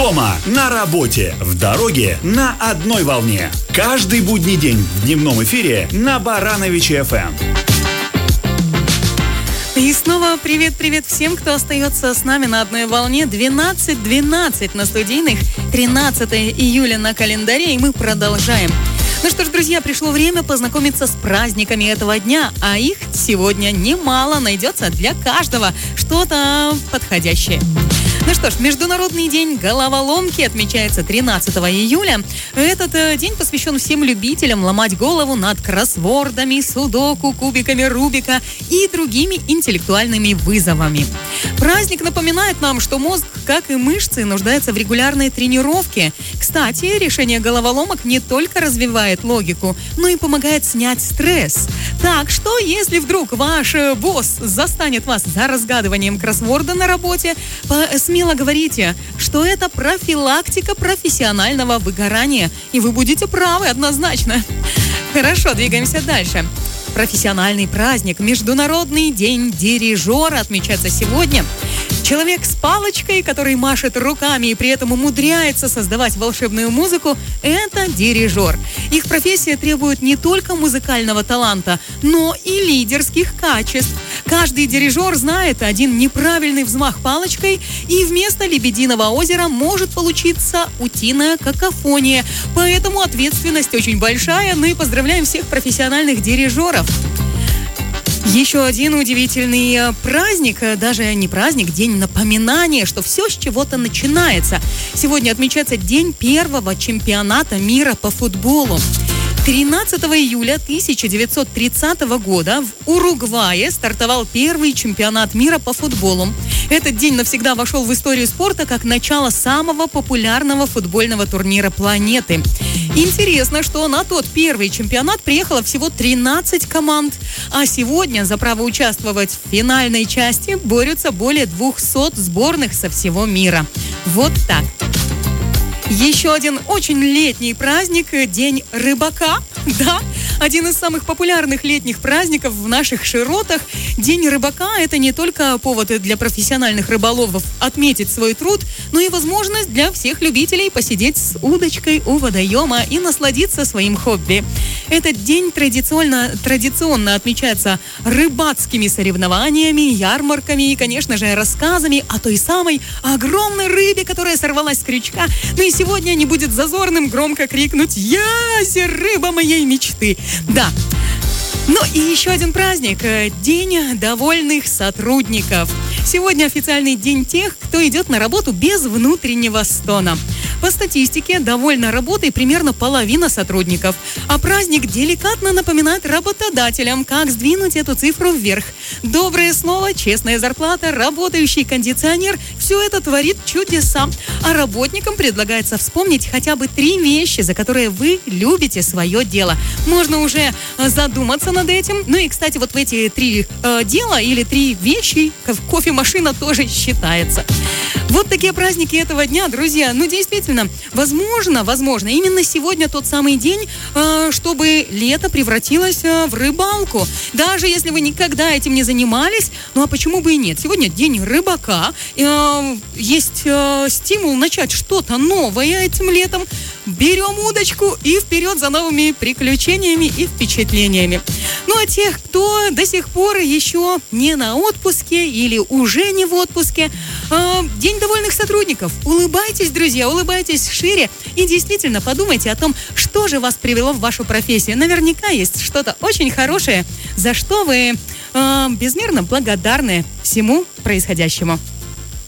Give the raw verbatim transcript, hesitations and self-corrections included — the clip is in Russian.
Дома, на работе, в дороге, на одной волне. Каждый будний день в дневном эфире на Барановиче эф эм. И снова привет-привет всем, кто остается с нами на одной волне. двенадцать двенадцать на студийных, тринадцатое июля на календаре, и мы продолжаем. Ну что ж, друзья, пришло время познакомиться с праздниками этого дня, а их сегодня немало, найдется для каждого что-то подходящее. Ну что ж, Международный день головоломки отмечается тринадцатого июля. Этот э, день посвящен всем любителям ломать голову над кроссвордами, судоку, кубиками Рубика и другими интеллектуальными вызовами. Праздник напоминает нам, что мозг, как и мышцы, нуждается в регулярной тренировке. Кстати, решение головоломок не только развивает логику, но и помогает снять стресс. Так что, если вдруг ваш э, босс застанет вас за разгадыванием кроссворда на работе, по смело говорите, что это профилактика профессионального выгорания. И вы будете правы однозначно. Хорошо, двигаемся дальше. Профессиональный праздник Международный день дирижера отмечается сегодня. Человек с палочкой, который машет руками и при этом умудряется создавать волшебную музыку, это дирижер. Их профессия требует не только музыкального таланта, но и лидерских качеств. Каждый дирижер знает один неправильный взмах палочкой, и вместо «Лебединого озера» может получиться утиная какофония. Поэтому ответственность очень большая. Ну и поздравляем всех профессиональных дирижеров. Еще один удивительный праздник, даже не праздник, день напоминания, что все с чего-то начинается. Сегодня отмечается день первого чемпионата мира по футболу. тринадцатого июля тысяча девятьсот тридцатого года в Уругвае стартовал первый чемпионат мира по футболу. Этот день навсегда вошел в историю спорта как начало самого популярного футбольного турнира планеты. Интересно, что на тот первый чемпионат приехало всего тринадцать команд, а сегодня за право участвовать в финальной части борются более двухсот сборных со всего мира. Вот так. Еще один очень летний праздник – День рыбака. Да, один из самых популярных летних праздников в наших широтах. День рыбака – это не только повод для профессиональных рыболовов отметить свой труд, но и возможность для всех любителей посидеть с удочкой у водоема и насладиться своим хобби. Этот день традиционно, традиционно отмечается рыбацкими соревнованиями, ярмарками и, конечно же, рассказами о той самой огромной рыбе, которая сорвалась с крючка. Ну и сегодня не будет зазорным громко крикнуть «Яся, рыба моей мечты!» Да. Ну и еще один праздник – День довольных сотрудников. Сегодня официальный день тех, кто идет на работу без внутреннего стона. По статистике, довольна работой примерно половина сотрудников. А праздник деликатно напоминает работодателям, как сдвинуть эту цифру вверх. Доброе слово, честная зарплата, работающий кондиционер – все это творит чудеса. А работникам предлагается вспомнить хотя бы три вещи, за которые вы любите свое дело. Можно уже задуматься над этим. Ну и, кстати, вот в эти три э, дела или три вещи кофемашина тоже считается. Вот такие праздники этого дня, друзья. Ну, действительно, возможно, возможно, именно сегодня тот самый день, э, чтобы лето превратилось э, в рыбалку. Даже если вы никогда этим не занимались, ну а почему бы и нет? Сегодня день рыбака. Э, есть э, стимул начать что-то новое этим летом. Берем удочку и вперед за новыми приключениями и впечатлениями. Ну а тех, кто до сих пор еще не на отпуске или уже не в отпуске, э, День довольных сотрудников. Улыбайтесь, друзья, улыбайтесь шире и действительно подумайте о том, что же вас привело в вашу профессию. Наверняка есть что-то очень хорошее, за что вы э, безмерно благодарны всему происходящему.